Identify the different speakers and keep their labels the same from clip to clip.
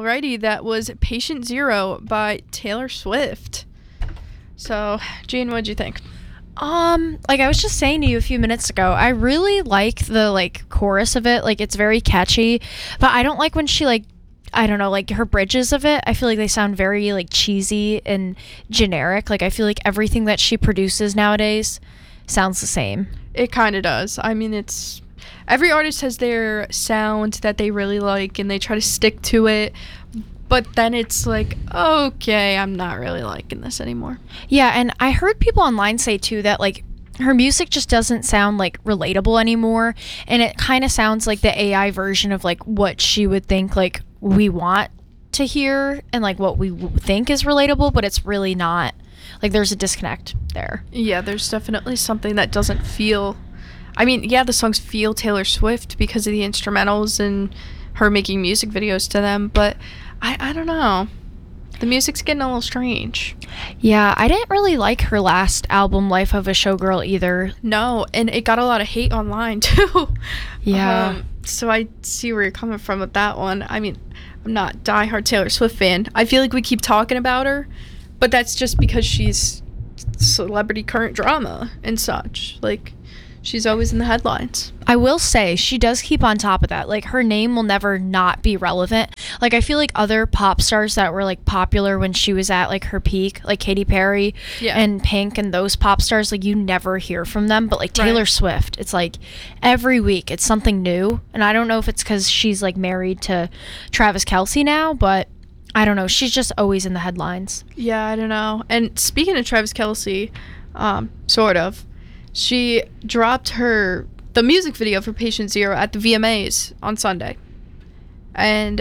Speaker 1: Alrighty, that was Patient Zero by Taylor Swift. So, Jean, what'd you think?
Speaker 2: Like I was just saying to you a few minutes ago, I really like the like chorus of it. Like it's very catchy, but I don't like when she like, I don't know, like her bridges of it. I feel like they sound very like cheesy and generic. Like I feel like everything that she produces nowadays sounds the same.
Speaker 1: It kind of does. I mean, it's every artist has their sound that they really like and they try to stick to it. But then it's like, okay, I'm not really liking this anymore.
Speaker 2: Yeah, and I heard people online say too that like her music just doesn't sound like relatable anymore, and it kind of sounds like the AI version of like what she would think like we want to hear and like what we think is relatable, but it's really not. Like there's a disconnect there.
Speaker 1: Yeah, there's definitely something that doesn't feel. I mean, yeah, the songs feel Taylor Swift because of the instrumentals and her making music videos to them, but I don't know. The music's getting a little strange.
Speaker 2: Yeah, I didn't really like her last album, Life of a Showgirl, either.
Speaker 1: No, and it got a lot of hate online, too.
Speaker 2: Yeah.
Speaker 1: So I see where you're coming from with that one. I mean, I'm not a diehard Taylor Swift fan. I feel like we keep talking about her, but that's just because she's celebrity current drama and such. Like, she's always in the headlines.
Speaker 2: I will say she does keep on top of that. Like her name will never not be relevant. Like I feel like other pop stars that were like popular when she was at like her peak, like Katy Perry and Pink and those pop stars, like you never hear from them. But like Taylor Swift, it's like every week it's something new. And I don't know if it's because she's like married to Travis Kelce now, but I don't know. She's just always in the headlines.
Speaker 1: Yeah, I don't know. And speaking of Travis Kelce, sort of, she dropped the music video for Patient Zero at the VMAs on Sunday. And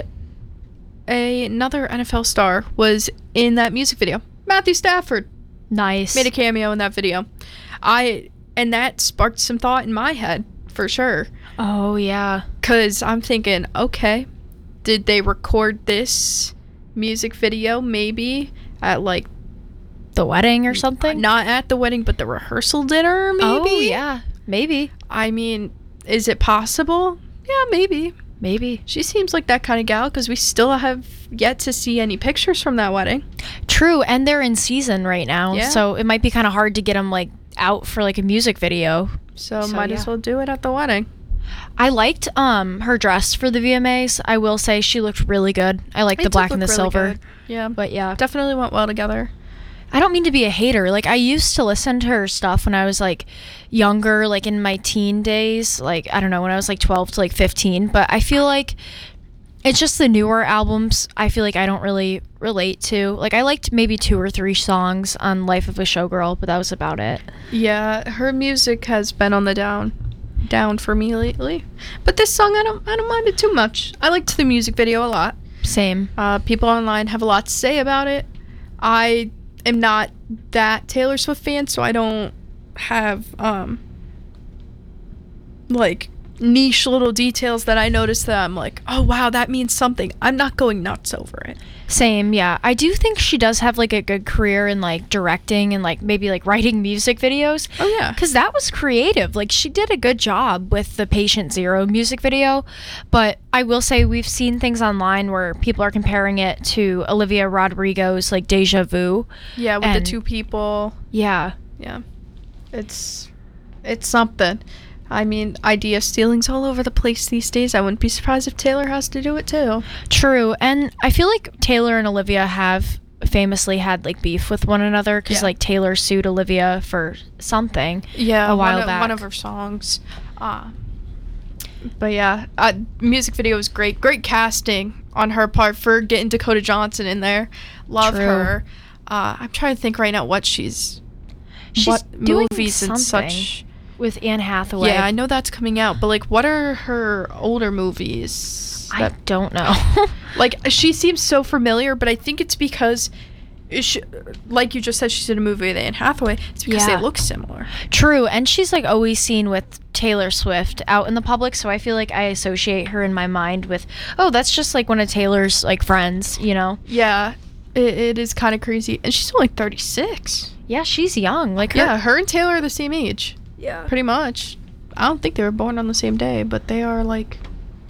Speaker 1: another NFL star was in that music video. Matthew Stafford.
Speaker 2: Nice.
Speaker 1: Made a cameo in that video. And that sparked some thought in my head, for sure.
Speaker 2: Oh, yeah.
Speaker 1: Because I'm thinking, okay, did they record this music video maybe at, like,
Speaker 2: the wedding or something?
Speaker 1: Not at the wedding, but the rehearsal dinner, maybe?
Speaker 2: Oh, yeah. Maybe.
Speaker 1: I mean, is it possible? Yeah, maybe.
Speaker 2: Maybe.
Speaker 1: She seems like that kind of gal because we still have yet to see any pictures from that wedding.
Speaker 2: True, and they're in season right now,
Speaker 1: yeah.
Speaker 2: So it might be kind of hard to get them, like, out for, like, a music video.
Speaker 1: So might as well do it at the wedding.
Speaker 2: I liked her dress for the VMAs. I will say she looked really good. I liked the black and the
Speaker 1: really
Speaker 2: silver.
Speaker 1: Good. Yeah.
Speaker 2: But yeah.
Speaker 1: Definitely went well together.
Speaker 2: I don't mean to be a hater. Like, I used to listen to her stuff when I was, like, younger, like, in my teen days. Like, I don't know, when I was, like, 12 to, like, 15. But I feel like it's just the newer albums I feel like I don't really relate to. Like, I liked maybe 2 or 3 songs on Life of a Showgirl, but that was about it.
Speaker 1: Yeah, her music has been on the down for me lately. But this song, I don't mind it too much. I liked the music video a lot.
Speaker 2: Same.
Speaker 1: People online have a lot to say about it. I am not that Taylor Swift fan, so I don't have like niche little details that I notice that I'm like, oh wow, that means something. I'm not going nuts over it.
Speaker 2: Same, yeah. I do think she does have like a good career in like directing and like maybe like writing music videos.
Speaker 1: Oh yeah.
Speaker 2: Because that was creative. Like she did a good job with the Patient Zero music video. But I will say we've seen things online where people are comparing it to Olivia Rodrigo's like Deja Vu.
Speaker 1: Yeah, with the 2 people.
Speaker 2: Yeah.
Speaker 1: Yeah. It's something. I mean, idea stealing's all over the place these days. I wouldn't be surprised if Taylor has to do it too.
Speaker 2: True, and I feel like Taylor and Olivia have famously had like beef with one another because like Taylor sued Olivia for something a while back.
Speaker 1: One of her songs. But yeah, music video was great. Great casting on her part for getting Dakota Johnson in there. Love her. I'm trying to think right now what she's
Speaker 2: doing
Speaker 1: movies and such.
Speaker 2: With Anne Hathaway.
Speaker 1: Yeah, I know that's coming out, but like, what are her older movies?
Speaker 2: I don't know.
Speaker 1: Like, she seems so familiar, but I think it's because, like you just said, she's in a movie with Anne Hathaway. It's because they look similar.
Speaker 2: True, and she's like always seen with Taylor Swift out in the public, so I feel like I associate her in my mind with, oh, that's just like one of Taylor's like friends, you know?
Speaker 1: Yeah, it is kind of crazy, and she's only 36.
Speaker 2: Yeah, she's young. Like
Speaker 1: her and Taylor are the same age.
Speaker 2: Yeah.
Speaker 1: Pretty much. I don't think they were born on the same day, but they are like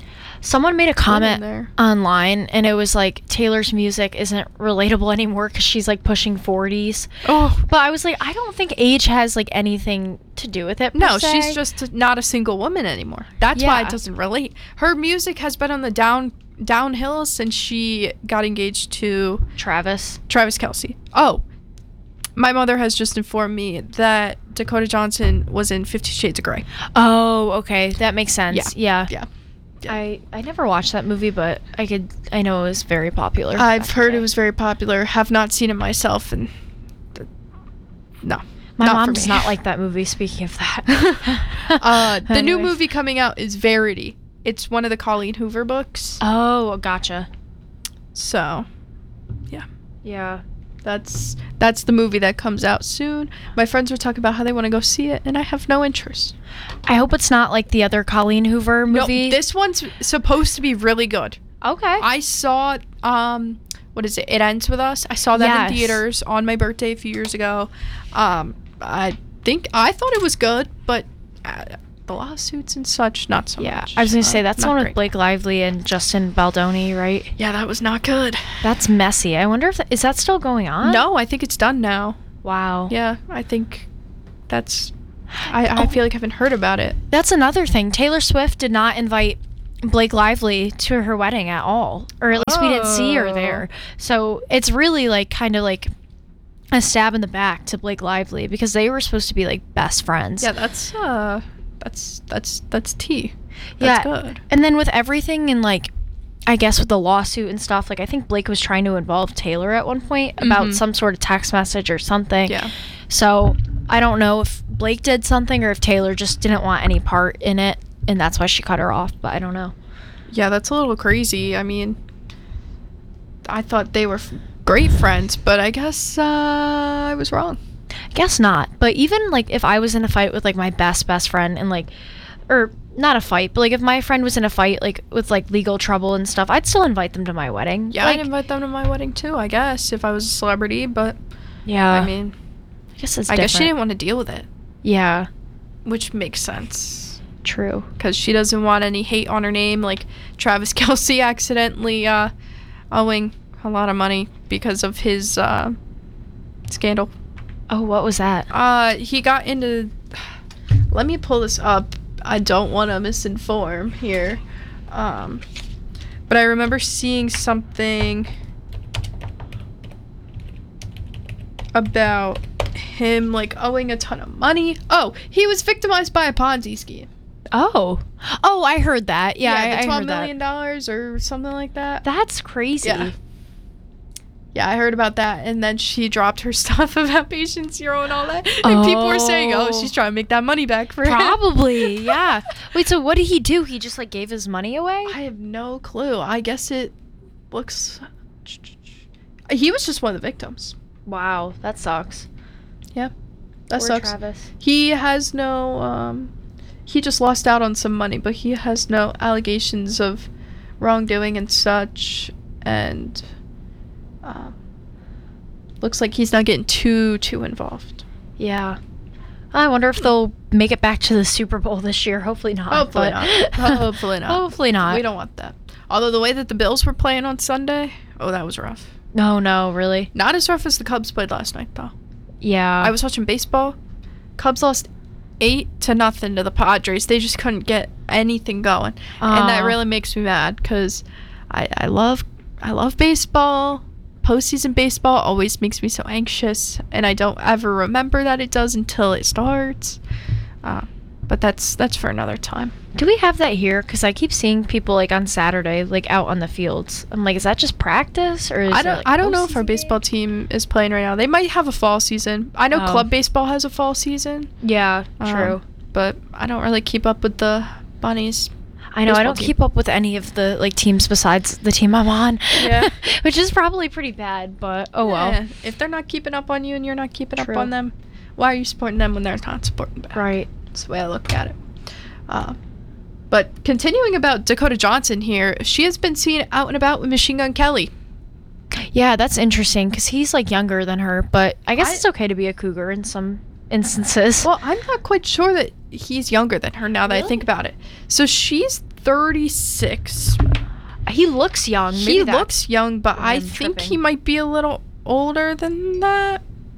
Speaker 2: Someone made a comment
Speaker 1: there.
Speaker 2: online, and it was like Taylor's music isn't relatable anymore because she's like pushing 40s.
Speaker 1: Oh,
Speaker 2: but I was like, I don't think age has like anything to do with it.
Speaker 1: No, she's just not a single woman anymore. That's why it doesn't relate. Her music has been on the downhill since she got engaged to
Speaker 2: Travis
Speaker 1: Kelce. Oh, my mother has just informed me that Dakota Johnson was in 50 Shades of Grey.
Speaker 2: Oh, okay, that makes sense. Yeah.
Speaker 1: Yeah.
Speaker 2: I never watched that movie, but I know it was very popular.
Speaker 1: I've heard it was very popular. Have not seen it myself, and no.
Speaker 2: My mom does not like that movie. Speaking of that,
Speaker 1: the new movie coming out is Verity. It's one of the Colleen Hoover books.
Speaker 2: Oh, gotcha.
Speaker 1: So, yeah.
Speaker 2: Yeah.
Speaker 1: That's the movie that comes out soon. My friends were talking about how they want to go see it, and I have no interest.
Speaker 2: I hope it's not like the other Colleen Hoover movie.
Speaker 1: No, this one's supposed to be really good.
Speaker 2: Okay.
Speaker 1: I saw what is it? It Ends With Us. I saw that in theaters on my birthday a few years ago. I thought it was good, but the lawsuits and such, not so much.
Speaker 2: I was gonna say that's the one with
Speaker 1: great.
Speaker 2: Blake Lively and Justin Baldoni, right?
Speaker 1: Yeah, that was not good.
Speaker 2: That's messy. I wonder if is that still going on?
Speaker 1: No, I think it's done now.
Speaker 2: Wow.
Speaker 1: Yeah, I think that's. I feel like I haven't heard about it.
Speaker 2: That's another thing. Taylor Swift did not invite Blake Lively to her wedding at all, or at least we didn't see her there. So it's really like kind of like a stab in the back to Blake Lively because they were supposed to be like best friends.
Speaker 1: Yeah, that's tea. That's good.
Speaker 2: And then with everything and like I guess with the lawsuit and stuff, like I think Blake was trying to involve Taylor at one point about some sort of text message or something.
Speaker 1: Yeah.
Speaker 2: So I don't know if Blake did something or if Taylor just didn't want any part in it and that's why she cut her off, but I don't know.
Speaker 1: Yeah, that's a little crazy. I mean, I thought they were great friends, but I guess I was wrong.
Speaker 2: I guess not. But even like if I was in a fight with like my best friend and like, or not a fight, but like if my friend was in a fight like with like legal trouble and stuff, I'd still invite them to my wedding.
Speaker 1: Yeah,
Speaker 2: like,
Speaker 1: I'd invite them to my wedding too, I guess, if I was a celebrity, but
Speaker 2: yeah.
Speaker 1: I mean,
Speaker 2: I guess it's
Speaker 1: I guess she
Speaker 2: different.
Speaker 1: didn't want to deal with it.
Speaker 2: Yeah.
Speaker 1: Which makes sense.
Speaker 2: True.
Speaker 1: Because she doesn't want any hate on her name, like Travis Kelce accidentally owing a lot of money because of his scandal.
Speaker 2: Oh, what was that?
Speaker 1: He got into... Let me pull this up. I don't want to misinform here. But I remember seeing something about him, like, owing a ton of money. Oh, he was victimized by a Ponzi scheme.
Speaker 2: Oh, I heard that. Yeah,
Speaker 1: I
Speaker 2: $12
Speaker 1: $12 million or something like that.
Speaker 2: That's crazy.
Speaker 1: Yeah, I heard about that, and then she dropped her stuff about Patient Zero and all that, and people were saying, "Oh, she's trying to make that money back for him."
Speaker 2: Probably, yeah. Wait, so what did he do? He just like gave his money away?
Speaker 1: I have no clue. I guess it looks. He was just one of the victims.
Speaker 2: Wow, that sucks.
Speaker 1: Yeah, that
Speaker 2: Poor
Speaker 1: sucks.
Speaker 2: Travis.
Speaker 1: He has no. He just lost out on some money, but he has no allegations of wrongdoing and such, and. Looks like he's not getting too involved.
Speaker 2: Yeah. I wonder if they'll make it back to the Super Bowl this year. Hopefully not.
Speaker 1: Hopefully not. Hopefully not.
Speaker 2: Hopefully not.
Speaker 1: We don't want that. Although the way that the Bills were playing on Sunday, that was rough.
Speaker 2: No, really.
Speaker 1: Not as rough as the Cubs played last night, though.
Speaker 2: Yeah.
Speaker 1: I was watching baseball. Cubs lost 8-0 to the Padres. They just couldn't get anything going. And that really makes me mad because I love baseball. Postseason baseball always makes me so anxious, and I don't ever remember that it does until it starts. But that's for another time.
Speaker 2: Do we have that here? Because I keep seeing people like on Saturday, like out on the fields. I'm like, is that just practice or? Is
Speaker 1: I don't know if our baseball team is playing right now. They might have a fall season. I know club baseball has a fall season.
Speaker 2: Yeah, true.
Speaker 1: But I don't really keep up with the Bunnies.
Speaker 2: I know I don't keep up with any of the like teams besides the team I'm on.
Speaker 1: Yeah.
Speaker 2: Which is probably pretty bad, but oh well.
Speaker 1: Yeah. If they're not keeping up on you and you're not keeping up on them, why are you supporting them when they're not supporting back?
Speaker 2: Right.
Speaker 1: That's the way I look at it. But continuing about Dakota Johnson here, she has been seen out and about with Machine Gun Kelly.
Speaker 2: Yeah, that's interesting because he's like younger than her, but I guess it's okay to be a cougar in some instances.
Speaker 1: Well, I'm not quite sure that he's younger than her now that I think about it. So she's 36.
Speaker 2: He looks young. Maybe
Speaker 1: He looks young, but I think he might be a little older than that.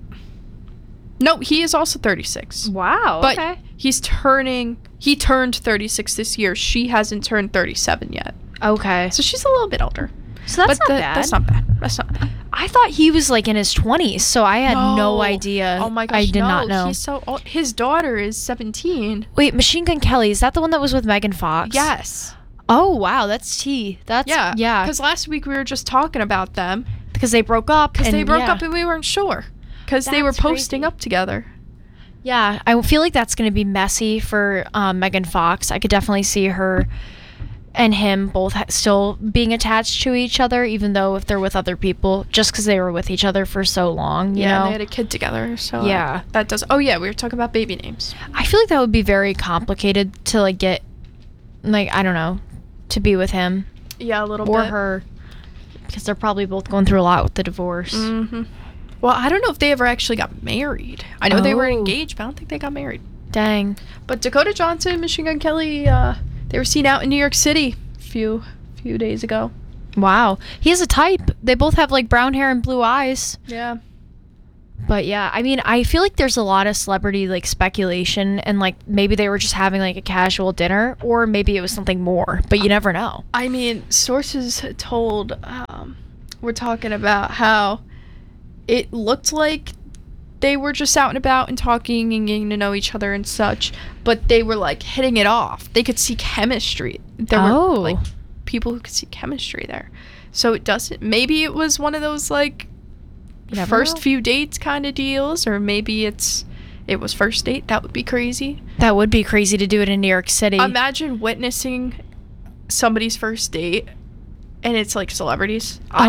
Speaker 1: No, he is also 36.
Speaker 2: Wow.
Speaker 1: But
Speaker 2: okay.
Speaker 1: he turned 36 this year. She hasn't turned 37 yet.
Speaker 2: Okay.
Speaker 1: So she's a little bit older.
Speaker 2: So that's not bad.
Speaker 1: That's not bad. That's not bad.
Speaker 2: I thought he was like in his 20s, so I had no idea.
Speaker 1: Oh my gosh,
Speaker 2: I did not know.
Speaker 1: He's so old. His daughter is 17.
Speaker 2: Wait, Machine Gun Kelly, is that the one that was with Megan Fox?
Speaker 1: Yes.
Speaker 2: Oh, wow, that's tea. That's yeah.
Speaker 1: Because last week we were just talking about them.
Speaker 2: Because they broke up.
Speaker 1: Because they broke up and we weren't sure. Because they were posting up together.
Speaker 2: Yeah, I feel like that's going to be messy for Megan Fox. I could definitely see her and him both still being attached to each other, even though if they're with other people, just because they were with each other for so long, you know?
Speaker 1: And they had a kid together, so
Speaker 2: yeah.
Speaker 1: That does... Oh, yeah, we were talking about baby names.
Speaker 2: I feel like that would be very complicated to, like, get, like, I don't know, to be with him.
Speaker 1: Yeah, a little bit.
Speaker 2: Or her, because they're probably both going through a lot with the divorce.
Speaker 1: Mm-hmm. Well, I don't know if they ever actually got married. I know they were engaged, but I don't think they got married.
Speaker 2: Dang.
Speaker 1: But Dakota Johnson, Machine Gun Kelly, they were seen out in New York City a few days ago.
Speaker 2: Wow. He has a type. They both have like brown hair and blue eyes.
Speaker 1: Yeah.
Speaker 2: But yeah, I mean, I feel like there's a lot of celebrity like speculation and like maybe they were just having like a casual dinner or maybe it was something more, but you never know.
Speaker 1: I mean, sources told, we're talking about how it looked like they were just out and about and talking and getting to know each other and such, but they were like hitting it off. They could see chemistry. There were like people who could see chemistry there. So it doesn't, maybe it was one of those like first few dates kind of deals, or maybe it was first date. That would be crazy.
Speaker 2: That would be crazy to do it in New York City.
Speaker 1: Imagine witnessing somebody's first date and it's like celebrities.
Speaker 2: I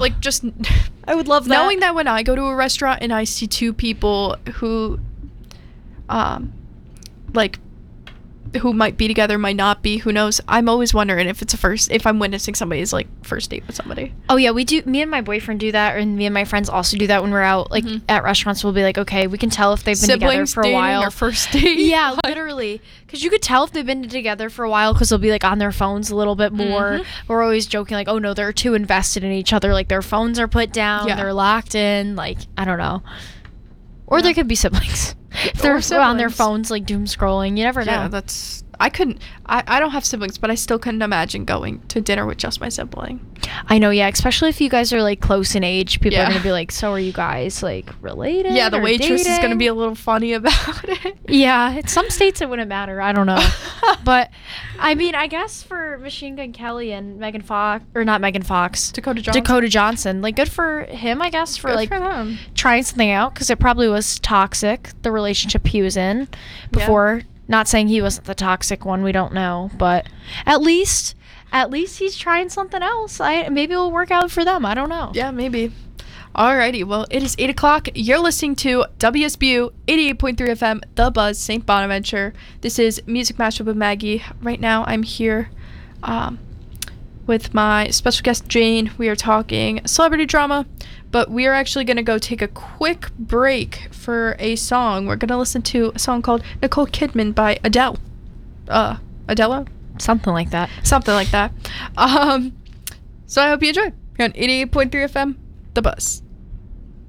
Speaker 2: would love that.
Speaker 1: Knowing that when I go to a restaurant and I see two people who who might be together, might not be, who knows. I'm always wondering if I'm witnessing somebody's like first date with somebody.
Speaker 2: Oh yeah, we do. Me and my boyfriend do that, and me and my friends also do that when we're out like at restaurants. We'll be like, okay, we can tell if they've been together for a while.
Speaker 1: Or first date.
Speaker 2: Yeah, literally, because you could tell if they've been together for a while because they'll be like on their phones a little bit more. We're always joking like, oh no, they're too invested in each other. Like their phones are put down, they're locked in. Like I don't know. Or they could be siblings. If they're on their phones like doom scrolling, you never know.
Speaker 1: Yeah, I don't have siblings, but I still couldn't imagine going to dinner with just my sibling.
Speaker 2: I know, yeah, especially if you guys are like close in age, people are going to be like, so are you guys like related?
Speaker 1: Yeah, the waitress
Speaker 2: dating?
Speaker 1: is going to be a little funny about it.
Speaker 2: Yeah, in some states it wouldn't matter. I don't know. But I mean, I guess for Machine Gun Kelly and Megan Fox, or not Megan Fox, Dakota Johnson, like good for him, I guess, for like trying something out, because it probably was toxic, the relationship he was in before. Yeah. Not saying he wasn't the toxic one, we don't know, but at least he's trying something else. Maybe it'll work out for them. I don't know.
Speaker 1: Yeah, maybe. Alrighty, well, it is 8 o'clock. You're listening to WSBU 88.3 FM, The Buzz, St. Bonaventure. This is Music Mashup with Maggie. Right now, I'm here with my special guest, Jane. We are talking celebrity drama, but we are actually going to go take a quick break for a song. We're going to listen to a song called Nicole Kidman by Adele. Adele?
Speaker 2: Something like that.
Speaker 1: Something like that. So I hope you enjoy. Here on 88.3 FM, The Buzz.